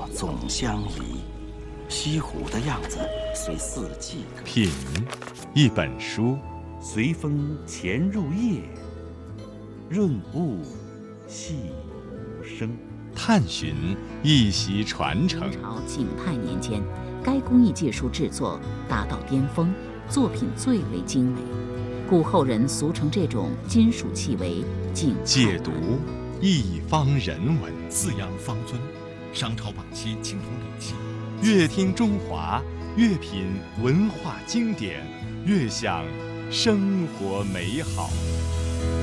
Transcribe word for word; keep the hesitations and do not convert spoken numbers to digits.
总相宜。西湖的样子随四季可品，一本书， 随风潜入夜，润物细无声。 探寻一席传承。 明朝景泰年间，该工艺技术制作达到巅峰，作品最为精美，故后人俗称这种金属器为景泰。 解读一方人文， 四羊方尊，商朝晚期青铜礼器。 越听中华，越品文化经典，越享生活美好。